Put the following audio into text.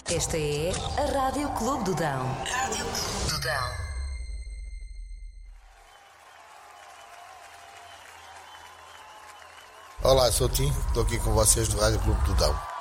Esta é a Rádio Clube do Dão. Rádio Clube do Dão. Olá, sou o Tim, estou aqui com vocês do Rádio Clube do Dão.